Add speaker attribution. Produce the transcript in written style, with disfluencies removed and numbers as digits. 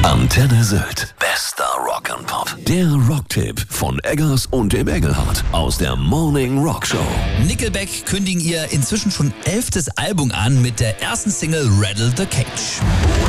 Speaker 1: Antenne Sylt. Bester Rock'n'Pop. Der Rocktipp von Eggers und dem Engelhardt aus der Morning Rock Show.
Speaker 2: Nickelback kündigen ihr inzwischen schon 11. Album an mit der ersten Single Rattle the Cage.